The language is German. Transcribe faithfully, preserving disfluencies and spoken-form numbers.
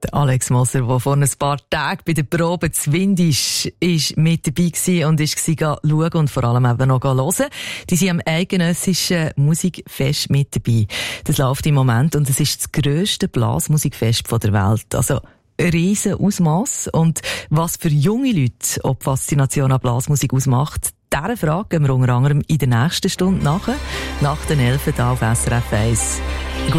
Der Alex Moser, der vor ein paar Tagen bei der Probe zu Windisch ist mit dabei war und ist schauen und vor allem eben noch hören. Die sind am eidgenössischen Musikfest mit dabei. Das läuft im Moment und es ist das grösste Blasmusikfest der Welt. Also ein riesen Ausmass. Und was für junge Leute ob Faszination an Blasmusik ausmacht, dieser Frage gehen wir unter anderem in der nächsten Stunde nach. Nach den elf auf S R F eins.